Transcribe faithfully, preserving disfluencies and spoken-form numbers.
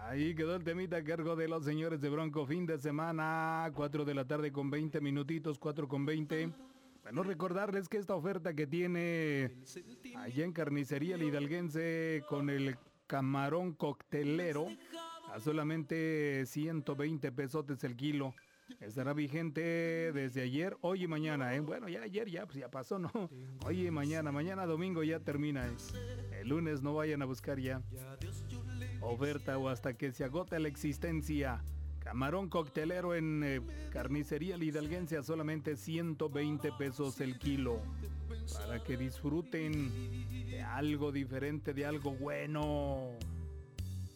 Ahí quedó el temita a cargo de los señores de Bronco. Fin de semana, cuatro de la tarde con veinte minutitos, cuatro con veinte. Bueno, recordarles que esta oferta que tiene allá en Carnicería El Hidalguense con el camarón coctelero a solamente ciento veinte pesotes el kilo. Estará vigente desde ayer, hoy y mañana, ¿eh? Bueno, ya ayer ya, pues ya pasó, ¿no? Hoy y mañana, mañana domingo ya termina, ¿eh? El lunes no vayan a buscar ya oferta o hasta que se agota la existencia. Camarón coctelero en eh, Carnicería El Hidalguense a solamente ciento veinte pesos el kilo. Para que disfruten de algo diferente, de algo bueno.